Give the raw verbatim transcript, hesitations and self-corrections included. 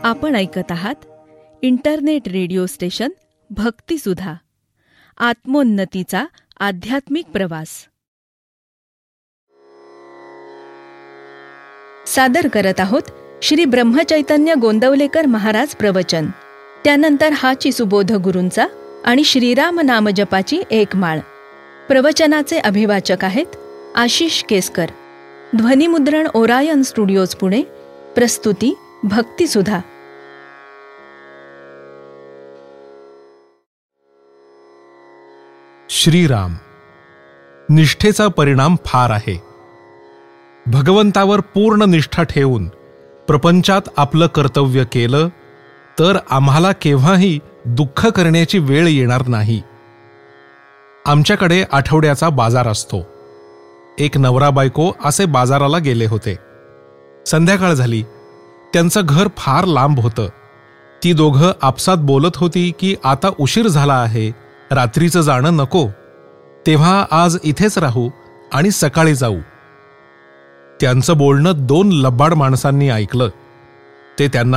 आपण ऐकत आहात इंटरनेट रेडिओ स्टेशन भक्तिसुधा, आत्मोन्नतीचा आध्यात्मिक प्रवास. सादर करत आहोत श्री ब्रह्मचैतन्य गोंदवलेकर महाराज प्रवचन. त्यानंतर हाची सुबोध गुरूंचा आणि श्रीराम नामजपाची एक माळ. प्रवचनाचे अभिवाचक आहेत आशिष केसकर. ध्वनिमुद्रण ओरायन स्टुडिओज पुणे. प्रस्तुती भक्तिसुधा. श्रीराम. निष्ठेचा परिणाम फार आहे. भगवंतावर पूर्ण निष्ठा ठेवून प्रपंचात आपलं कर्तव्य केलं तर आम्हाला केव्हाही दुःख करण्याची वेळ येणार नाही. आमच्याकडे आठवड्याचा बाजार असतो. एक नवरा बायको असे बाजाराला गेले होते. संध्याकाळ झाली. त्यांचं घर फार लांब होतं. ती दोघं आपसात बोलत होती की आता उशीर झाला आहे, रात्रीचं जाणं नको, तेव्हा आज इथेच राहू आणि सकाळी जाऊ. त्यांचं बोलणं दोन लबाड माणसांनी ऐकलं. ते त्यांना